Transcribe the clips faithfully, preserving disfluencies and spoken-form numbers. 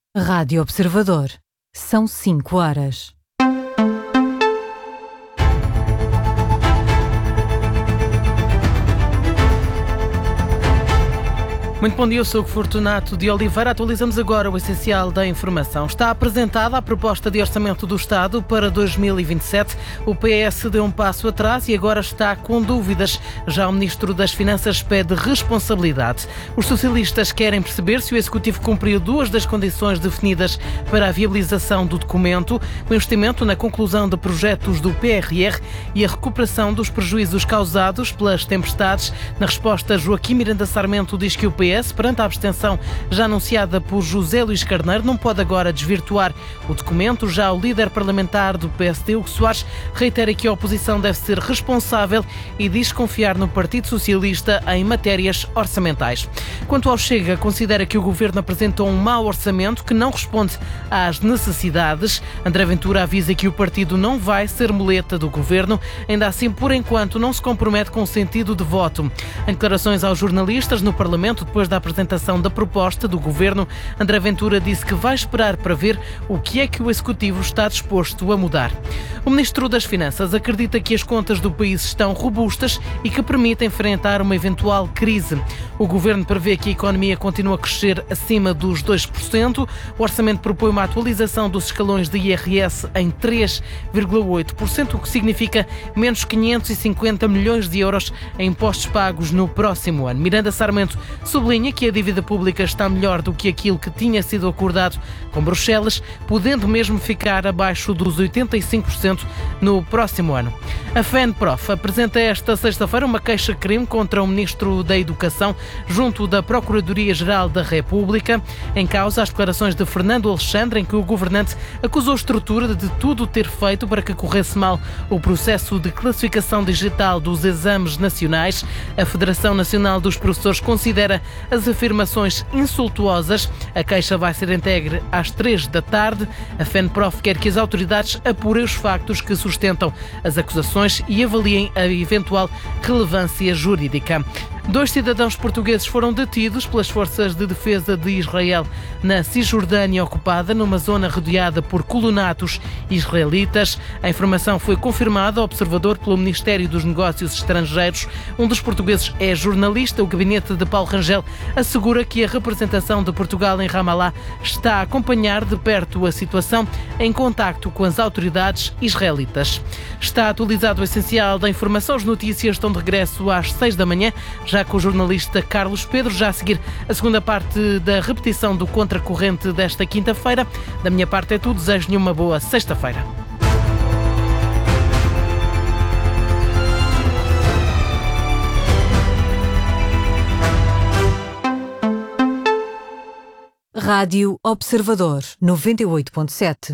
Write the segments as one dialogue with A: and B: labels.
A: Rádio Observador. São cinco horas.
B: Muito bom dia, eu sou o Fortunato de Oliveira. Atualizamos agora o essencial da informação. Está apresentada a proposta de orçamento do Estado para dois mil e vinte e sete. O P S deu um passo atrás e agora está com dúvidas. Já o Ministro das Finanças pede responsabilidade. Os socialistas querem perceber se o Executivo cumpriu duas das condições definidas para a viabilização do documento: o investimento na conclusão de projetos do P R R e a recuperação dos prejuízos causados pelas tempestades. Na resposta, Joaquim Miranda Sarmento diz que o P S, perante a abstenção já anunciada por José Luís Carneiro, não pode agora desvirtuar o documento. Já o líder parlamentar do P S D, Hugo Soares, reitera que a oposição deve ser responsável e diz confiar no Partido Socialista em matérias orçamentais. Quanto ao Chega, considera que o governo apresentou um mau orçamento que não responde às necessidades. André Ventura avisa que o partido não vai ser muleta do governo. Ainda assim, por enquanto, não se compromete com o sentido de voto. Em declarações aos jornalistas no Parlamento, depois da apresentação da proposta do governo, André Ventura disse que vai esperar para ver o que é que o Executivo está disposto a mudar. O Ministro das Finanças acredita que as contas do país estão robustas e que permitem enfrentar uma eventual crise. O governo prevê que a economia continue a crescer acima dos dois por cento. O orçamento propõe uma atualização dos escalões de I R S em três vírgula oito por cento, o que significa menos quinhentos e cinquenta milhões de euros em impostos pagos no próximo ano. Miranda Sarmento sublinha que a dívida pública está melhor do que aquilo que tinha sido acordado com Bruxelas, podendo mesmo ficar abaixo dos oitenta e cinco por cento no próximo ano. A FENPROF apresenta esta sexta-feira uma queixa-crime contra o Ministro da Educação junto da Procuradoria-Geral da República. Em causa, as declarações de Fernando Alexandre, em que o governante acusou a estrutura de tudo ter feito para que corresse mal o processo de classificação digital dos exames nacionais. A Federação Nacional dos Professores considera as afirmações insultuosas. A queixa vai ser entregue às três da tarde. A FENPROF quer que as autoridades apurem os factos que sustentam as acusações e avaliem a eventual relevância jurídica. Dois cidadãos portugueses foram detidos pelas forças de defesa de Israel na Cisjordânia ocupada, numa zona rodeada por colonatos israelitas. A informação foi confirmada ao Observador pelo Ministério dos Negócios Estrangeiros. Um dos portugueses é jornalista. O gabinete de Paulo Rangel assegura que a representação de Portugal em Ramallah está a acompanhar de perto a situação, em contacto com as autoridades israelitas. Está atualizado o essencial da informação. As notícias estão de regresso às seis da manhã, já com o jornalista Carlos Pedro. Já a seguir, a segunda parte da repetição do Contracorrente desta quinta-feira. Da minha parte é tudo. Desejo-lhe uma boa sexta-feira.
A: Rádio Observador, noventa e oito ponto sete.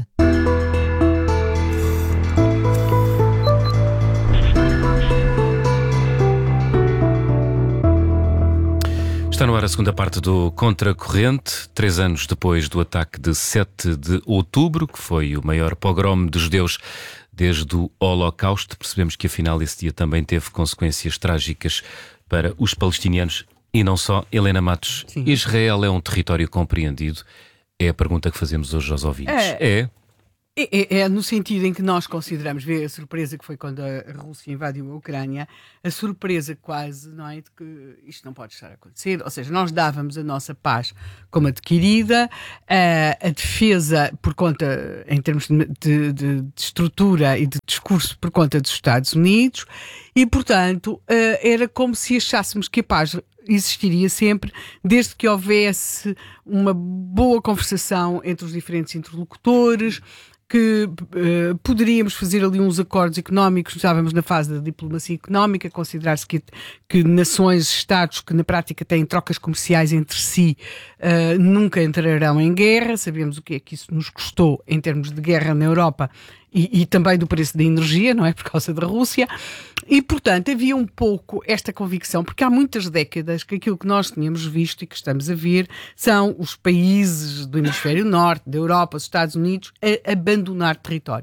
C: Está no ar a segunda parte do Contracorrente, três anos depois do ataque de sete de outubro, que foi o maior pogrom de judeus desde o Holocausto. Percebemos que afinal esse dia também teve consequências trágicas para os palestinianos e não só. Helena Matos, sim. Israel é um território compreendido? É a pergunta que fazemos hoje aos ouvintes.
D: É.
C: é.
D: É, é no sentido em que nós consideramos, ver a surpresa que foi quando a Rússia invadiu a Ucrânia, a surpresa quase, não é, de que isto não pode estar a acontecer. Ou seja, nós dávamos a nossa paz como adquirida, a, a defesa por conta, em termos de, de, de estrutura e de discurso, por conta dos Estados Unidos, e, portanto, era como se achássemos que a paz existiria sempre, desde que houvesse uma boa conversação entre os diferentes interlocutores, que uh, poderíamos fazer ali uns acordos económicos. Estávamos na fase da diplomacia económica, considerar-se que, que nações, Estados que na prática têm trocas comerciais entre si uh, nunca entrarão em guerra. Sabemos o que é que isso nos custou em termos de guerra na Europa e, e também do preço da energia, não é? Por causa da Rússia. E, portanto, havia um pouco esta convicção, porque há muitas décadas que aquilo que nós tínhamos visto e que estamos a ver são os países do hemisfério norte, da Europa, dos Estados Unidos, a abandonar territórios.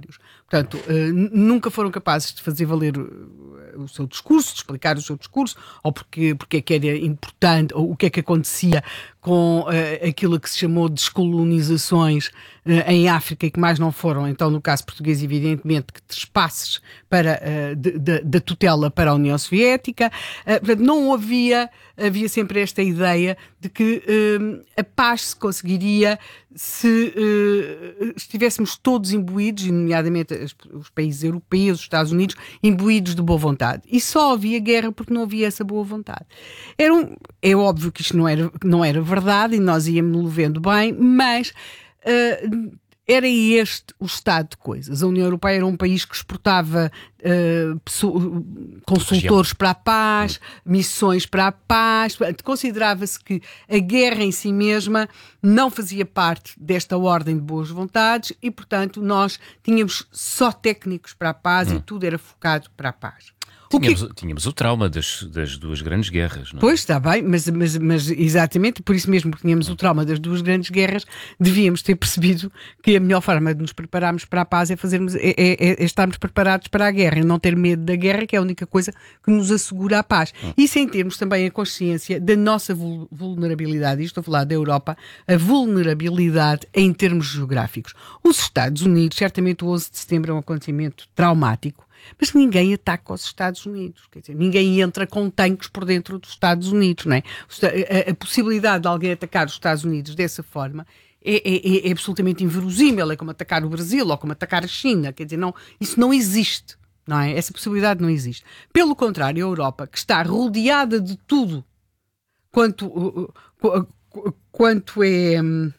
D: Portanto, uh, nunca foram capazes de fazer valer o seu discurso, de explicar o seu discurso, ou porque, porque é que era importante, ou o que é que acontecia com uh, aquilo que se chamou de descolonizações uh, em África e que mais não foram, então no caso português evidentemente, que trespasses para, uh, de, de, da tutela para a União Soviética. Uh, portanto, não havia, havia sempre esta ideia de que uh, a paz se conseguiria se uh, estivéssemos todos imbuídos, e nomeadamente os, os países europeus, os Estados Unidos, imbuídos de boa vontade. E só havia guerra porque não havia essa boa vontade. Era um, é óbvio que isto não era, não era verdade e nós íamos vendo bem, mas uh, era este o estado de coisas. A União Europeia era um país que exportava uh, pessoa, consultores para a paz, missões para a paz. Considerava-se que a guerra em si mesma não fazia parte desta ordem de boas vontades e, portanto, nós tínhamos só técnicos para a paz hum. e tudo era focado para a paz.
C: Tínhamos, que... tínhamos o trauma das, das duas grandes guerras, não é?
D: Pois, está bem, mas, mas, mas exatamente por isso mesmo que tínhamos o trauma das duas grandes guerras, devíamos ter percebido que a melhor forma de nos prepararmos para a paz é, fazermos, é, é, é estarmos preparados para a guerra e não ter medo da guerra, que é a única coisa que nos assegura a paz. Hum. E sem termos também a consciência da nossa vulnerabilidade, e estou a falar da Europa, a vulnerabilidade em termos geográficos. Os Estados Unidos, certamente o onze de setembro é um acontecimento traumático, mas ninguém ataca os Estados Unidos, quer dizer, ninguém entra com tanques por dentro dos Estados Unidos, não é? A, a, a possibilidade de alguém atacar os Estados Unidos dessa forma é, é, é absolutamente inverosímil, é como atacar o Brasil ou como atacar a China, quer dizer, não, isso não existe, não é? Essa possibilidade não existe. Pelo contrário, a Europa, que está rodeada de tudo quanto, quanto é hum,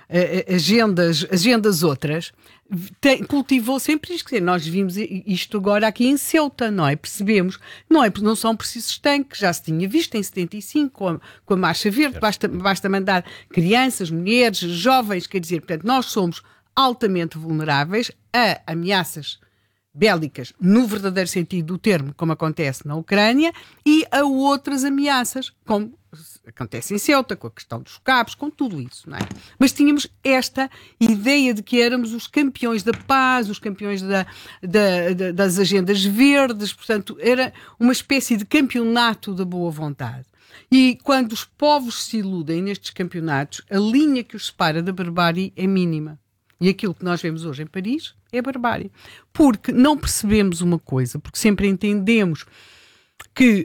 D: agendas, agendas outras, Tem, cultivou sempre isto, quer dizer, nós vimos isto agora aqui em Ceuta, não é? Percebemos, não, é, não são precisos tanques, já se tinha visto em setenta e cinco com a, com a Marcha Verde, basta, basta mandar crianças, mulheres, jovens, quer dizer, portanto, nós somos altamente vulneráveis a ameaças bélicas, no verdadeiro sentido do termo, como acontece na Ucrânia, e a outras ameaças, como acontece em Ceuta, com a questão dos cabos, com tudo isso, não é? Mas tínhamos esta ideia de que éramos os campeões da paz, os campeões da, da, da, das agendas verdes, portanto, era uma espécie de campeonato da boa vontade. E quando os povos se iludem nestes campeonatos, a linha que os separa da barbárie é mínima. E aquilo que nós vemos hoje em Paris é barbárie. Porque não percebemos uma coisa, porque sempre entendemos que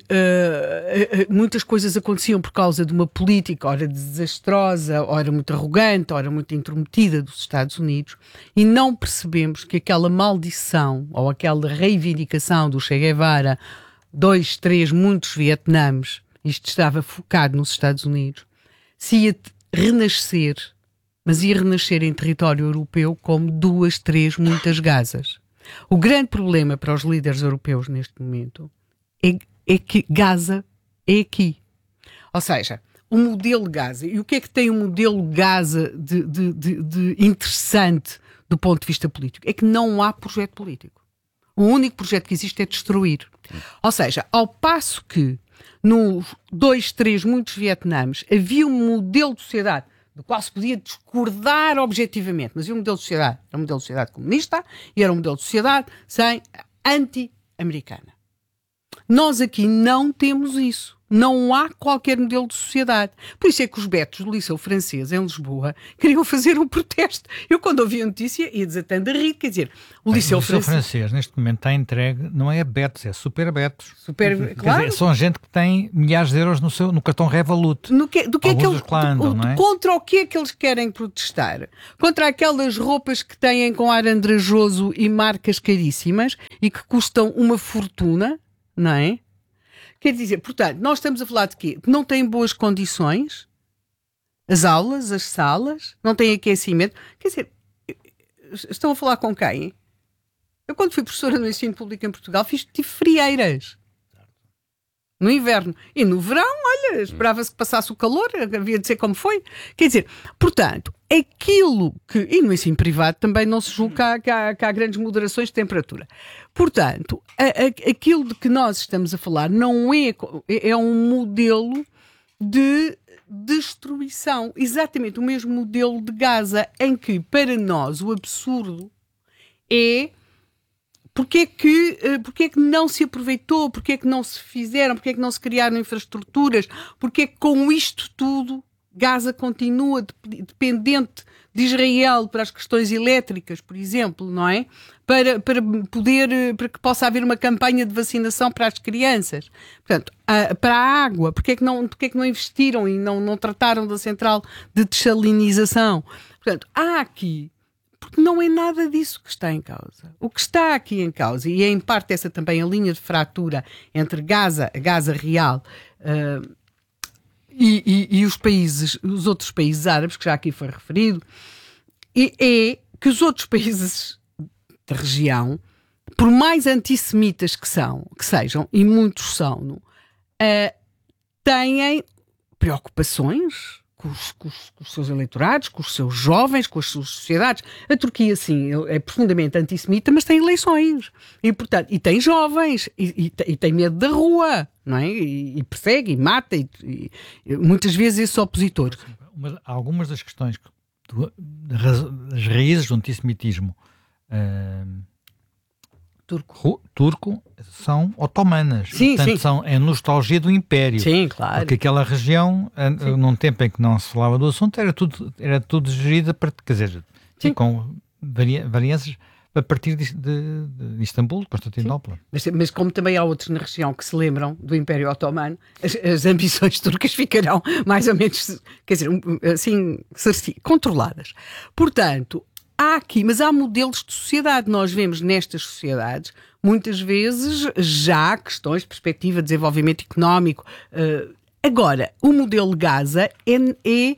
D: uh, muitas coisas aconteciam por causa de uma política, ora desastrosa, ora muito arrogante, ora muito intrometida dos Estados Unidos, e não percebemos que aquela maldição ou aquela reivindicação do Che Guevara, dois, três, muitos Vietnames, isto estava focado nos Estados Unidos, se ia renascer, mas ia renascer em território europeu como duas, três, muitas Gazas. O grande problema para os líderes europeus neste momento é, é que Gaza é aqui. Ou seja, o modelo Gaza. E o que é que tem o modelo Gaza de, de, de, de interessante do ponto de vista político? É que não há projeto político. O único projeto que existe é destruir. Ou seja, ao passo que nos dois, três, muitos Vietnames havia um modelo de sociedade do qual se podia discordar objetivamente, mas havia um modelo de sociedade. Era um modelo de sociedade comunista e era um modelo de sociedade sem anti-americana. Nós aqui não temos isso. Não há qualquer modelo de sociedade. Por isso é que os betos do Liceu Francês, em Lisboa, queriam fazer um protesto. Eu, quando ouvi a notícia, ia desatando a rir. Quer dizer, o
E: Bem,
D: Liceu,
E: o Liceu
D: Francês...
E: Francês, neste momento, está entregue, não é betos, é super betos.
D: Super,
E: Quer
D: claro.
E: dizer, são gente que tem milhares de euros no, seu, no cartão Revolut.
D: No que, do que é que eles,
E: que lá andam,
D: do,
E: não é?
D: Contra o que é que eles querem protestar? Contra aquelas roupas que têm com ar andrajoso e marcas caríssimas e que custam uma fortuna, não é? Quer dizer, portanto, nós estamos a falar de quê? Não têm boas condições, as aulas, as salas, não têm aquecimento. Quer dizer, estão a falar com quem? Eu, quando fui professora no ensino público em Portugal, fiz tive frieiras. No inverno. E no verão, olha, esperava-se que passasse o calor, havia de ser como foi. Quer dizer, portanto, aquilo que... E no ensino privado também não se julga que há, que há grandes moderações de temperatura. Portanto, a, a, aquilo de que nós estamos a falar não é... É um modelo de destruição. Exatamente o mesmo modelo de Gaza, em que, para nós, o absurdo é Porque é, que, porque é que não se aproveitou? Porque é que não se fizeram? Porque é que não se criaram infraestruturas? Porque é que com isto tudo Gaza continua dependente de Israel para as questões elétricas, por exemplo, não é? Para, para poder, para que possa haver uma campanha de vacinação para as crianças. Portanto, a, para a água, porque é que não, porque é que não investiram e não, não trataram da central de dessalinização? Portanto, há aqui, porque não é nada disso que está em causa. O que está aqui em causa, e é em parte essa também a linha de fratura entre Gaza, a Gaza real, uh, E, e, e os países, os outros países árabes, que já aqui foi referido, e é que os outros países da região, por mais antissemitas que são, que sejam, e muitos são, uh, têm preocupações com os, com, os, com os seus eleitorados, com os seus jovens, com as suas sociedades. A Turquia, sim, é profundamente antissemita, mas tem eleições. E, portanto, e tem jovens, e, e, e tem medo da rua, não é? E, e persegue, e mata, e, e, e muitas vezes esses opositores.
E: Mas algumas das questões, do, das raízes do antissemitismo uh, turco. turco são otomanas.
D: Sim,
E: Portanto,
D: sim.
E: São, é nostalgia do Império.
D: Sim, claro.
E: Porque aquela região, sim. num tempo em que não se falava do assunto, era tudo, era tudo gerida, para, quer dizer, sim. com varia, varianças a partir de, de, de Istambul, de Constantinopla.
D: Mas, mas como também há outros na região que se lembram do Império Otomano, as, as ambições turcas ficarão mais ou menos, quer dizer, assim, controladas. Portanto, há aqui, mas há modelos de sociedade. Nós vemos nestas sociedades, muitas vezes, já questões de perspectiva de desenvolvimento económico. Uh, agora, o modelo Gaza é, é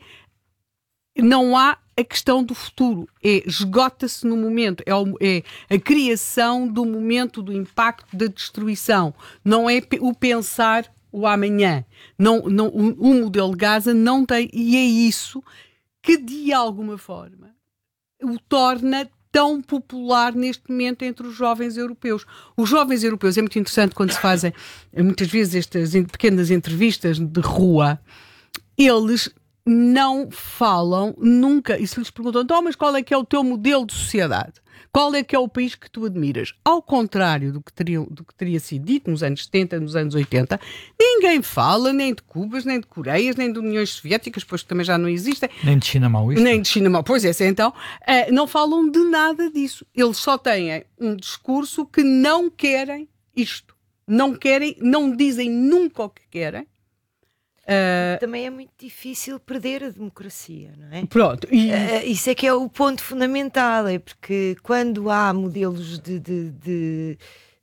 D: não há a questão do futuro, é, esgota-se no momento, é, o, é a criação do momento do impacto da destruição, não é o pensar o amanhã. Não, não, o, o modelo Gaza não tem, e é isso que de alguma forma o torna tão popular neste momento entre os jovens europeus. Os jovens europeus, é muito interessante quando se fazem muitas vezes estas pequenas entrevistas de rua, eles não falam nunca, e se lhes perguntam, então, mas qual é que é o teu modelo de sociedade? Qual é que é o país que tu admiras? Ao contrário do que, teria, do que teria sido dito nos anos setenta, nos anos oitenta, ninguém fala nem de Cubas, nem de Coreias, nem de Uniões Soviéticas, pois que também já não existem.
E: Nem de China maoísta.
D: Nem de China maoísta. Pois é, então, uh, não falam de nada disso. Eles só têm um discurso que não querem isto. Não querem, não dizem nunca o que querem.
F: Uh, Também é muito difícil perder a democracia, não é?
D: Pronto. E...
F: Uh, isso é que é o ponto fundamental, é porque quando há modelos de, de, de,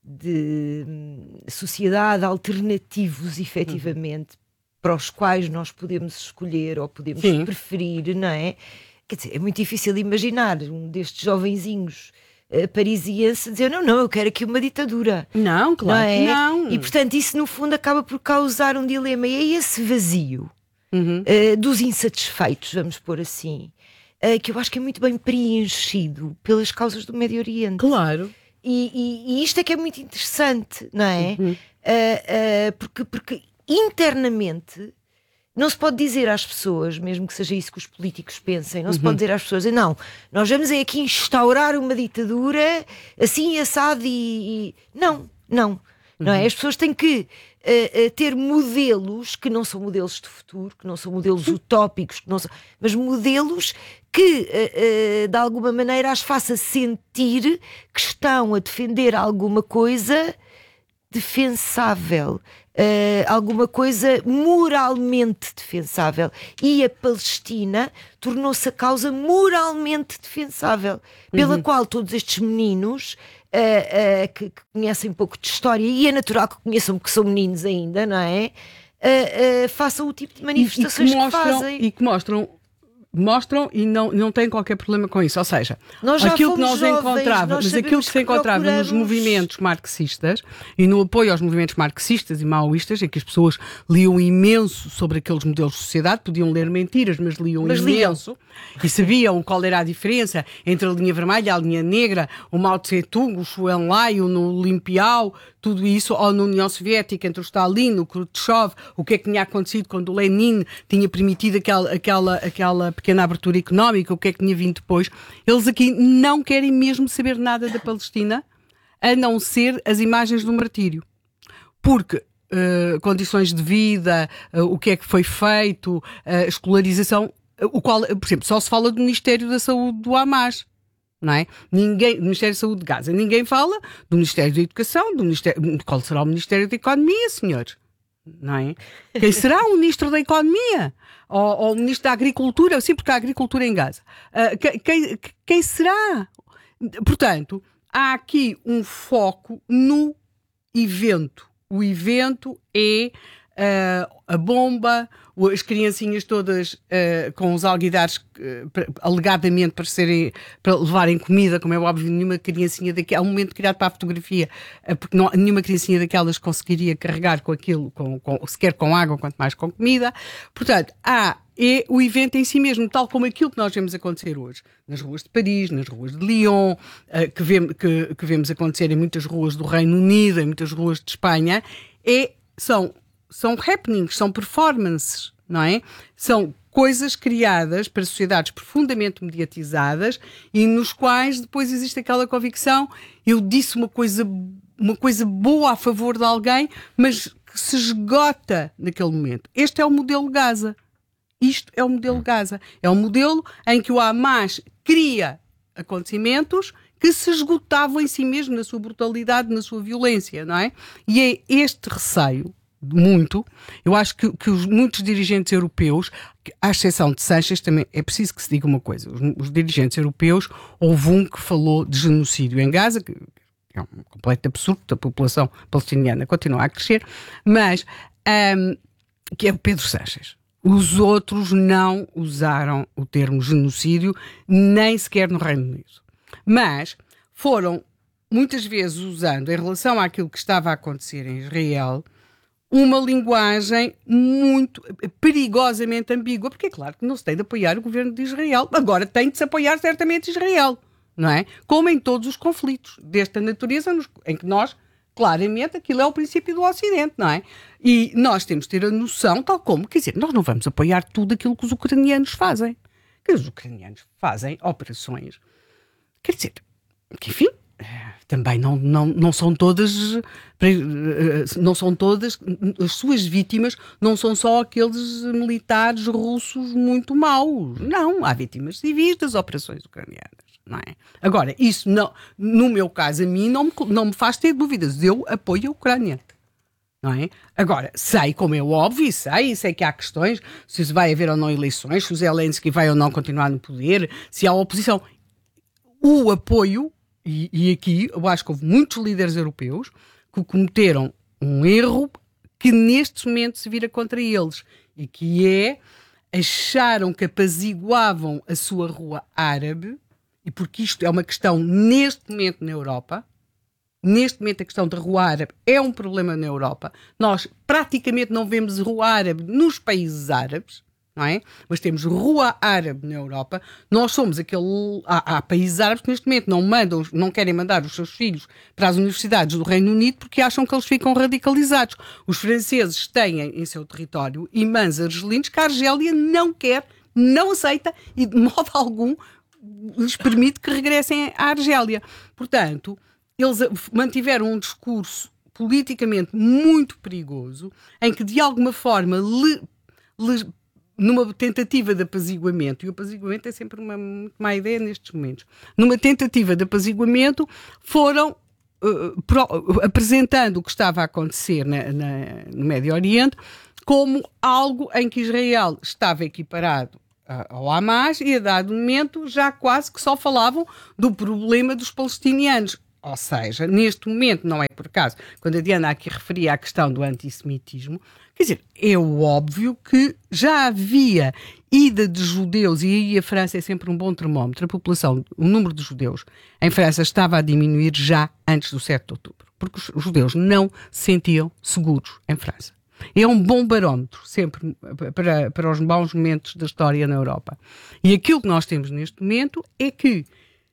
F: de sociedade alternativos, efetivamente, uhum. para os quais nós podemos escolher ou podemos Sim. preferir, não é? Quer dizer, é muito difícil imaginar um destes jovenzinhos Uh, parisiense dizer, não, não, eu quero aqui uma ditadura.
D: Não, claro
F: não é?
D: que não.
F: E, portanto, isso no fundo acaba por causar um dilema. E é esse vazio
D: uhum.
F: uh, dos insatisfeitos, vamos pôr assim, uh, que eu acho que é muito bem preenchido pelas causas do Médio Oriente.
D: Claro.
F: E, e, e isto é que é muito interessante, não é?
D: Uhum.
F: Uh, uh, porque, porque internamente não se pode dizer às pessoas, mesmo que seja isso que os políticos pensem, não uhum. se pode dizer às pessoas, não, nós vamos aqui instaurar uma ditadura assim, assado e... e... Não, não. Uhum. Não é? As pessoas têm que uh, uh, ter modelos que não são modelos de futuro, que não são modelos utópicos, que não são, mas modelos que, uh, uh, de alguma maneira, as faça sentir que estão a defender alguma coisa defensável. Uh, alguma coisa moralmente defensável, e a Palestina tornou-se a causa moralmente defensável, pela uhum. qual todos estes meninos uh, uh, que, que conhecem pouco de história, e é natural que conheçam porque são meninos ainda, não é? Uh, uh, façam o tipo de manifestações
D: e, e que, mostram,
F: que fazem
D: e que mostram mostram e não, não têm qualquer problema com isso. Ou seja,
F: nós já
D: aquilo que nós
F: jovens,
D: encontrávamos,
F: nós
D: mas aquilo que se encontrava
F: procuramos...
D: nos movimentos marxistas e no apoio aos movimentos marxistas e maoístas, em que as pessoas liam imenso sobre aqueles modelos de sociedade, podiam ler mentiras, mas liam
F: mas
D: imenso liam. E sabiam qual era a diferença entre a linha vermelha e a linha negra, o Mao Tse-tung, o Xu Enlai, o Olimpiao, tudo isso, ou na União Soviética, entre o Stalin, o Khrushchev, o que é que tinha acontecido quando o Lenin tinha permitido aquela, aquela, aquela pequena abertura económica, o que é que tinha vindo depois. Eles aqui não querem mesmo saber nada da Palestina, a não ser as imagens do martírio. Porque uh, condições de vida, uh, o que é que foi feito, uh, escolarização, uh, o qual, por exemplo, só se fala do Ministério da Saúde do Hamas. Não é? Ninguém, do Ministério da Saúde de Gaza, ninguém fala do Ministério da Educação, do Ministério, qual será o Ministério da Economia, senhor? Não é? Quem será o Ministro da Economia? Ou, ou o Ministro da Agricultura? Sim, porque há agricultura em Gaza. Uh, quem, quem, quem será? Portanto, há aqui um foco no evento. O evento é uh, a bomba, as criancinhas todas uh, com os alguidares uh, para, alegadamente para, serem, para levarem comida, como é óbvio, nenhuma criancinha daquela, há um momento criado para a fotografia, uh, porque não, nenhuma criancinha daquelas conseguiria carregar com aquilo, com, com, sequer com água, quanto mais com comida. Portanto, há é o evento em si mesmo, tal como aquilo que nós vemos acontecer hoje, nas ruas de Paris, nas ruas de Lyon, uh, que, vemos, que, que vemos acontecer em muitas ruas do Reino Unido, em muitas ruas de Espanha, é, são São happenings, são performances, não é? São coisas criadas para sociedades profundamente mediatizadas e nos quais depois existe aquela convicção, eu disse uma coisa, uma coisa boa a favor de alguém, mas que se esgota naquele momento. Este é o modelo Gaza. Isto é o modelo Gaza. É um modelo em que o Hamas cria acontecimentos que se esgotavam em si mesmo, na sua brutalidade, na sua violência, não é? E é este receio muito, eu acho que, que os, muitos dirigentes europeus, à exceção de Sánchez, também é preciso que se diga uma coisa, os, os dirigentes europeus, houve um que falou de genocídio em Gaza, que é um completo absurdo, a população palestiniana continua a crescer, mas um, que é o Pedro Sánchez. Os outros não usaram o termo genocídio, nem sequer no Reino Unido. Mas foram, muitas vezes, usando, em relação àquilo que estava a acontecer em Israel, uma linguagem muito perigosamente ambígua, porque é claro que não se tem de apoiar o governo de Israel. Agora tem de se apoiar certamente Israel, não é? Como em todos os conflitos desta natureza, em que nós, claramente, aquilo é o princípio do Ocidente, não é? E nós temos de ter a noção, tal como, quer dizer, nós não vamos apoiar tudo aquilo que os ucranianos fazem. Que os ucranianos fazem operações, quer dizer, que enfim, também não, não, não são todas, não são todas, as suas vítimas não são só aqueles militares russos muito maus. Não, há vítimas civis das operações ucranianas, não é? Agora, isso, não, no meu caso, a mim não me, não me faz ter dúvidas. Eu apoio a Ucrânia, não é? Agora, sei, como é óbvio, sei, sei que há questões, se vai haver ou não eleições, se o Zelensky vai ou não continuar no poder, se há oposição. O apoio, e, e aqui eu acho que houve muitos líderes europeus que cometeram um erro que neste momento se vira contra eles, e que é, acharam que apaziguavam a sua rua árabe, e porque isto é uma questão neste momento na Europa, neste momento a questão da rua árabe é um problema na Europa, nós praticamente não vemos rua árabe nos países árabes, não é? Mas temos rua árabe na Europa. Nós somos aquele... Há, há países árabes que neste momento não mandam, não querem mandar os seus filhos para as universidades do Reino Unido porque acham que eles ficam radicalizados. Os franceses têm em seu território imãs argelinos que a Argélia não quer, não aceita e de modo algum lhes permite que regressem à Argélia. Portanto, eles mantiveram um discurso politicamente muito perigoso em que de alguma forma lhe, lhe numa tentativa de apaziguamento, e o apaziguamento é sempre uma muito má ideia nestes momentos, numa tentativa de apaziguamento foram uh, pro, apresentando o que estava a acontecer na, na, no Médio Oriente como algo em que Israel estava equiparado uh, ao Hamas e a dado momento já quase que só falavam do problema dos palestinianos. Ou seja, neste momento, não é por acaso, quando a Diana aqui referia à questão do antissemitismo, quer dizer, é óbvio que já havia ida de judeus, e aí a França é sempre um bom termómetro, a população, o número de judeus em França estava a diminuir já antes do sete de outubro, porque os judeus não se sentiam seguros em França. É um bom barómetro, sempre, para, para os maus momentos da história na Europa. E aquilo que nós temos neste momento é que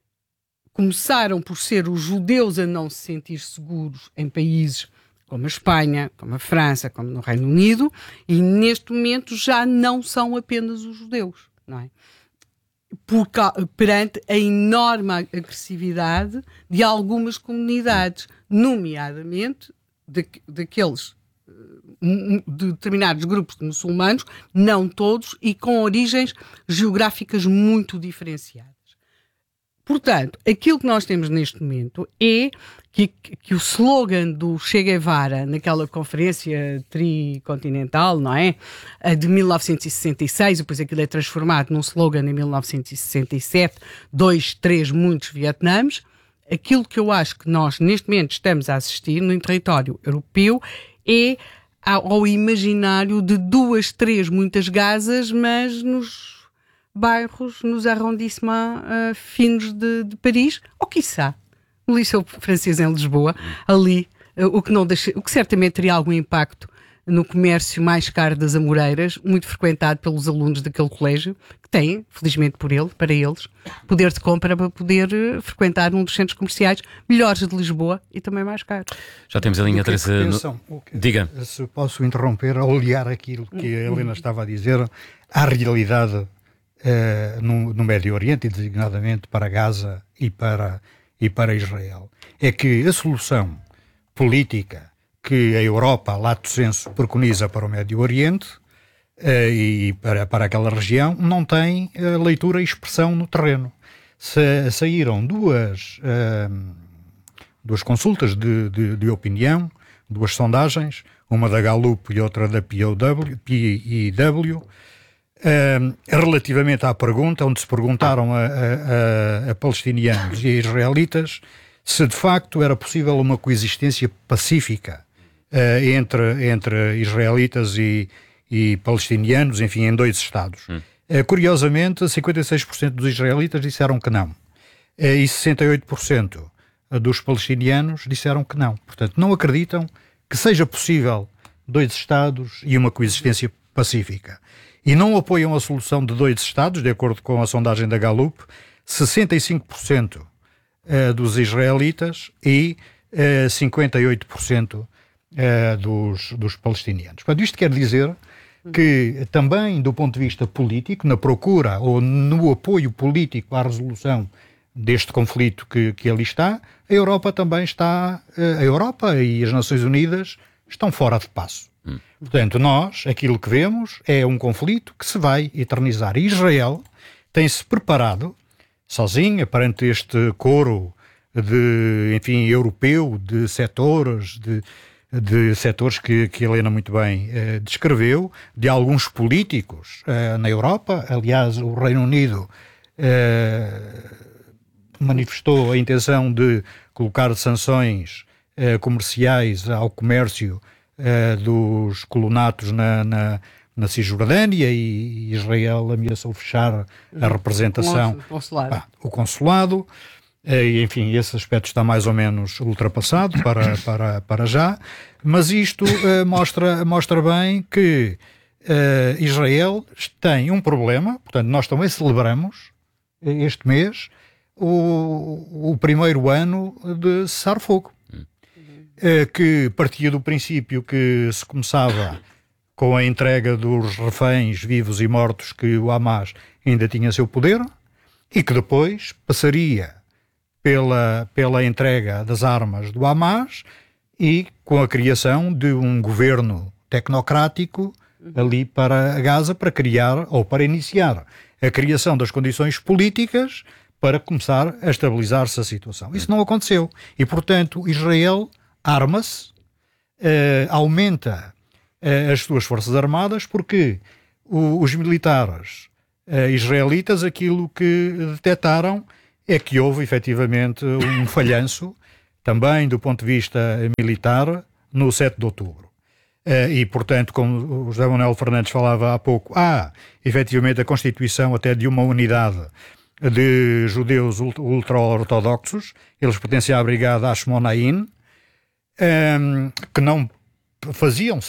D: começaram por ser os judeus a não se sentir seguros em países como a Espanha, como a França, como no Reino Unido, e neste momento já não são apenas os judeus, não é? por, perante a enorme agressividade de algumas comunidades, nomeadamente de, daqueles de determinados grupos de muçulmanos, não todos, e com origens geográficas muito diferenciadas. Portanto, aquilo que nós temos neste momento é que, que o slogan do Che Guevara, naquela conferência tricontinental, não é? De mil novecentos e sessenta e seis, depois aquilo é transformado num slogan em mil novecentos e sessenta e sete, dois, três, muitos Vietnãs. Aquilo que eu acho que nós, neste momento, estamos a assistir no território europeu é ao imaginário de duas, três, muitas Gazas, mas nos bairros, nos arrondissements uh, finos de, de Paris, ou quiçá no Liceu Francês em Lisboa, ali, uh, o, que não deixa, o que certamente teria algum impacto no comércio mais caro das Amoreiras, muito frequentado pelos alunos daquele colégio, que têm, felizmente por ele, para eles, poder de compra para poder uh, frequentar um dos centros comerciais melhores de Lisboa e também mais caros.
C: Já temos a linha Teresa. No... Diga.
G: Se posso interromper a olhar aquilo que a Helena estava a dizer, à realidade Uh, no, no Médio Oriente, e designadamente para Gaza e para, e para Israel, é que a solução política que a Europa, lato sensu, preconiza para o Médio Oriente uh, e para, para aquela região, não tem uh, leitura e expressão no terreno. Se, saíram duas, uh, duas consultas de, de, de opinião, duas sondagens, uma da Gallup e outra da P I W, Uh, relativamente à pergunta, onde se perguntaram a, a, a palestinianos e a israelitas se de facto era possível uma coexistência pacífica uh, entre, entre israelitas e, e palestinianos, enfim, em dois Estados. Hum. Uh, curiosamente, cinquenta e seis por cento dos israelitas disseram que não. Uh, e sessenta e oito por cento dos palestinianos disseram que não. Portanto, não acreditam que seja possível dois Estados e uma coexistência pacífica. E não apoiam a solução de dois Estados, de acordo com a sondagem da Gallup, sessenta e cinco por cento dos israelitas e cinquenta e oito por cento dos, dos palestinianos. Portanto, isto quer dizer que também do ponto de vista político, na procura ou no apoio político à resolução deste conflito que, que ali está, a Europa também está, a Europa e as Nações Unidas estão fora de passo. Portanto, nós, aquilo que vemos é um conflito que se vai eternizar. E Israel tem-se preparado, sozinha, perante este coro de, enfim, europeu, de setores, de, de setores que, que a Helena muito bem eh, descreveu, de alguns políticos eh, na Europa. Aliás, o Reino Unido eh, manifestou a intenção de colocar sanções eh, comerciais ao comércio Uh, dos colonatos na, na, na Cisjordânia, e Israel ameaçou fechar a representação,
D: o consulado.
G: Ah, o consulado. Uh, e, enfim, esse aspecto está mais ou menos ultrapassado para, para, para já, mas isto uh, mostra, mostra bem que uh, Israel tem um problema. Portanto, nós também celebramos este mês o, o primeiro ano de cessar-fogo, que partia do princípio que se começava com a entrega dos reféns vivos e mortos que o Hamas ainda tinha seu poder, e que depois passaria pela, pela entrega das armas do Hamas e com a criação de um governo tecnocrático ali para Gaza, para criar ou para iniciar a criação das condições políticas para começar a estabilizar-se a situação. Isso não aconteceu e, portanto, Israel arma-se, uh, aumenta uh, as suas forças armadas, porque o, os militares uh, israelitas aquilo que detectaram é que houve efetivamente um falhanço também do ponto de vista militar no sete de outubro. Uh, e, portanto, como o José Manuel Fernandes falava há pouco, há efetivamente a constituição até de uma unidade de judeus ultra-ortodoxos. Eles pertencem à brigada Ashmonaim, Um, que não faziam